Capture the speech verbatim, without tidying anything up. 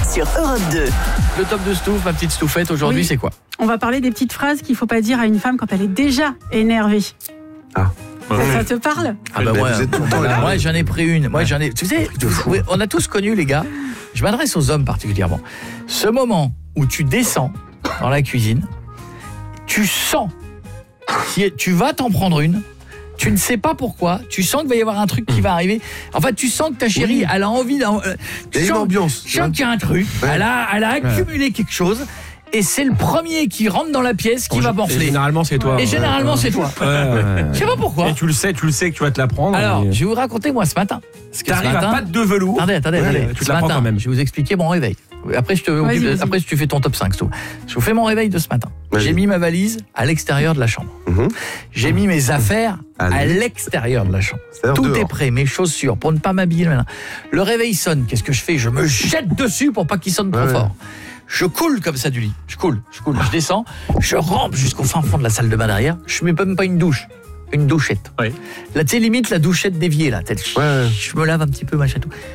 sur Europe deux. Le top de Stouff, ma petite Stouffette, aujourd'hui, Oui. c'est quoi? On va parler des petites phrases qu'il ne faut pas dire à une femme quand elle est déjà énervée. Ah. Ça, ça te parle? Ah bah Mais ouais, vous êtes tout le temps moi, énervé. moi, j'en ai pris une. Moi j'en ai. Tu sais, oui, on a tous connu les gars. Je m'adresse aux hommes particulièrement. Ce moment où tu descends dans la cuisine, tu sens, si tu vas t'en prendre une. Tu ne sais pas pourquoi, tu sens qu'il va y avoir un truc qui va arriver. En fait, tu sens que ta chérie, Oui. elle a envie d'en. euh, Il y a une sens- ambiance, Tu sens qu'il y a un truc. Ouais. Elle a, elle a accumulé quelque chose. Et c'est le premier qui rentre dans la pièce qui va Et morfler. généralement, c'est toi. Et généralement, Ouais. c'est toi. Ouais, ouais. Je sais pas pourquoi. Et tu le sais, tu le sais que tu vas te la prendre. Alors, et- je vais vous raconter moi ce matin. Parce que ce T'arrives matin, à patte de velours. Attendez, attendez, Ouais, attendez. tu te Ce la prends matin, quand même. je vais vous expliquer mon réveil. Après, je te, Vas-y, vas-y. après, tu fais ton top cinq. Tout. Je vous fais mon réveil de ce matin. Vas-y. J'ai mis ma valise à l'extérieur de la chambre. Mhm. J'ai mis mes affaires à Allez. l'extérieur de la chambre. C'est-à-dire Tout dehors. est prêt, mes chaussures, pour ne pas m'habiller le matin. Le réveil sonne, qu'est-ce que je fais? Je me jette dessus pour pas qu'il sonne trop Ouais. fort. Je coule comme ça du lit. Je coule, je coule, je descends, je rampe jusqu'au fin fond de la salle de bain derrière. Je mets même pas une douche, une douchette. Oui. Là, tu sais, limite la douchette déviée, là. Telle, Ouais. Je me lave un petit peu, machin tout.